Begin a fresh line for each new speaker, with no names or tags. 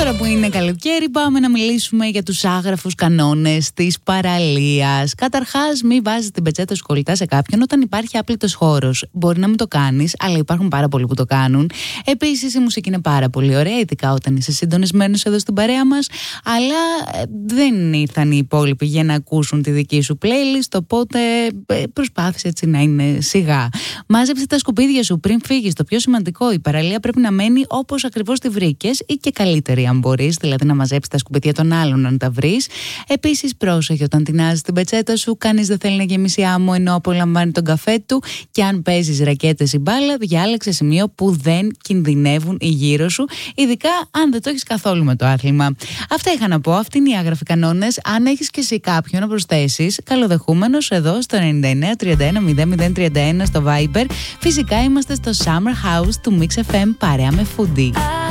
Τώρα που είναι καλοκαίρι, πάμε να μιλήσουμε για τους άγραφους κανόνες της παραλίας. Καταρχάς, μην βάζεις την πετσέτα σου κολλητά σε κάποιον όταν υπάρχει άπλητος χώρος. Μπορεί να μην το κάνεις, αλλά υπάρχουν πάρα πολλοί που το κάνουν. Επίσης, η μουσική είναι πάρα πολύ ωραία, ειδικά όταν είσαι συντονισμένος εδώ στην παρέα μας. Αλλά δεν ήρθαν οι υπόλοιποι για να ακούσουν τη δική σου playlist. Οπότε προσπάθησε έτσι να είναι σιγά. Μάζεψε τα σκουπίδια σου πριν φύγεις. Το πιο σημαντικό, η παραλία πρέπει να μένει όπως ακριβώς τη βρήκες ή και καλύτερη, αν μπορείς, δηλαδή να μαζέψεις τα σκουπίδια των άλλων αν τα βρεις. Επίσης, πρόσεχε όταν τεινάζεις την πετσέτα σου. Κανείς δεν θέλει να γεμίσει άμμο ενώ απολαμβάνει τον καφέ του. Και αν παίζεις ρακέτες ή μπάλα, διάλεξε σημείο που δεν κινδυνεύουν γύρω σου, ειδικά αν δεν το έχεις καθόλου με το άθλημα. Αυτά είχα να πω. Αυτοί είναι οι άγραφοι κανόνες. Αν έχεις και εσύ κάποιον να προσθέσεις, καλοδεχούμενος εδώ στο 99 31 0031 στο Viber. Φυσικά είμαστε στο Summer House του Mix FM παρέα με Foodie.